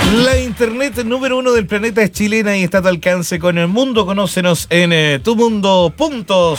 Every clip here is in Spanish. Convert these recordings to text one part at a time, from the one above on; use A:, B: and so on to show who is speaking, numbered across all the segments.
A: La internet número 1 del planeta es chilena y está a tu alcance con el mundo. Conócenos en tumundo.cl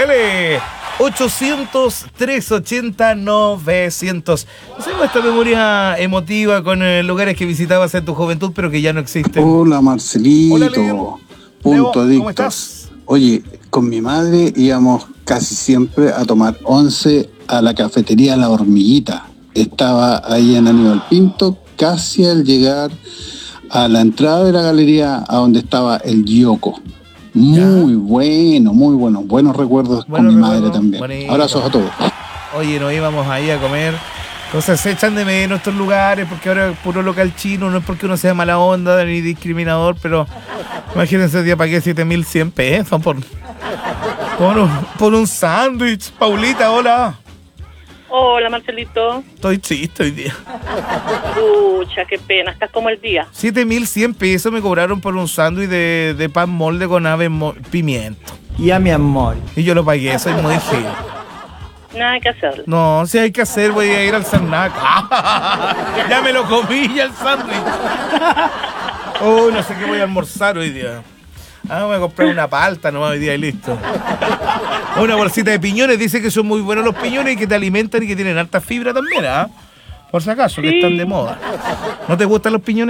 A: 800-380-900. Hacemos esta memoria emotiva con lugares que visitabas en tu juventud pero que ya no existen.
B: Hola Marcelito.
A: Hola, Leo.
B: Punto
A: Leo, ¿cómo
B: adictos.
A: estás?
B: Oye, con mi madre íbamos casi siempre a tomar once a la cafetería La Hormiguita. Estaba ahí en Aníbal Pinto, casi al llegar a la entrada de la galería a donde estaba el Yoko. Muy bueno, muy bueno. Buenos recuerdos con mi madre también.
A: Bonito.
B: Abrazos a todos.
A: Oye, nos íbamos ahí a comer. Entonces se echan de menos estos lugares porque ahora es puro local chino. No es porque uno sea mala onda ni discriminador, pero imagínense el día pagué 7.100 pesos por un sándwich. Paulita, hola.
C: Hola, Marcelito.
A: Estoy triste hoy día.
C: Pucha, qué pena, estás como el día.
A: 7.100 pesos me cobraron por un sándwich de pan molde con pimiento.
D: Ya, mi amor.
A: Y yo lo pagué, soy muy gil.
C: Nada que hacerle.
A: No, si hay que hacer, voy a ir al Cernac. Ya me lo comí ya el sándwich. Oh, no sé qué voy a almorzar hoy día. Voy a comprar una palta nomás hoy día y listo. Una bolsita de piñones, dice que son muy buenos los piñones y que te alimentan y que tienen alta fibra también, ¿ah? Por si acaso, que están de moda. ¿No te gustan los piñones?